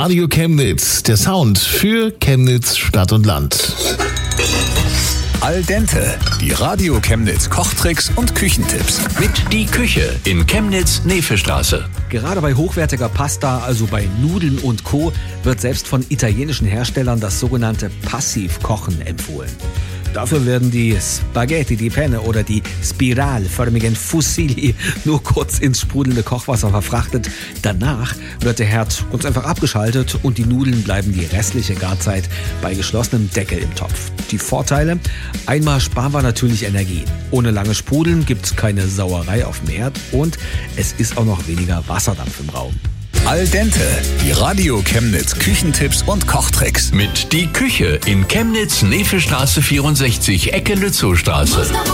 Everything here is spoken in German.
Radio Chemnitz, der Sound für Chemnitz, Stadt und Land. Al dente, die Radio Chemnitz Kochtricks und Küchentipps. Mit Die Küche in Chemnitz-Nevestraße. Gerade bei hochwertiger Pasta, also bei Nudeln und Co., wird selbst von italienischen Herstellern das sogenannte Passivkochen empfohlen. Dafür werden die Spaghetti di Penne oder die spiralförmigen Fusilli nur kurz ins sprudelnde Kochwasser verfrachtet. Danach wird der Herd ganz einfach abgeschaltet und die Nudeln bleiben die restliche Garzeit bei geschlossenem Deckel im Topf. Die Vorteile? Einmal sparen wir natürlich Energie. Ohne lange Sprudeln gibt es keine Sauerei auf dem Herd und es ist auch noch weniger Wasserdampf im Raum. Al dente, die Radio Chemnitz Küchentipps und Kochtricks. Mit Die Küche in Chemnitz-Nevestraße 64, Ecke Lützowstraße.